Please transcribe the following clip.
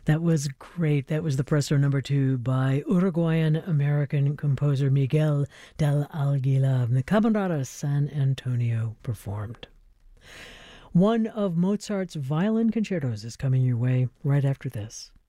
That was great. That was the Presto number 2 by Uruguayan-American composer Miguel del Aguilar. The Camerata San Antonio performed. One of Mozart's violin concertos is coming your way right after this.